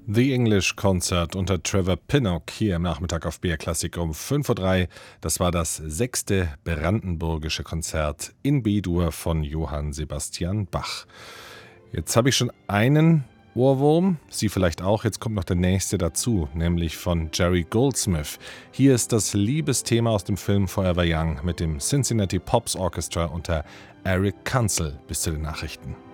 The English Concert unter Trevor Pinnock hier im Nachmittag auf BR Klassik um 5:03 Uhr. Das war das 6. Brandenburgische Konzert in B-Dur von Johann Sebastian Bach. Jetzt habe ich schon einen Ohrwurm, Sie vielleicht auch. Jetzt kommt noch der nächste dazu, nämlich von Jerry Goldsmith. Hier ist das Liebesthema aus dem Film Forever Young mit dem Cincinnati Pops Orchestra unter Eric Kunzel. Bis zu den Nachrichten.